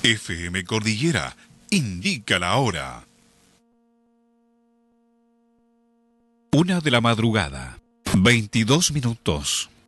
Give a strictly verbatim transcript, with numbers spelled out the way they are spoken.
F M Cordillera indica la hora. Una de la madrugada, veintidós minutos.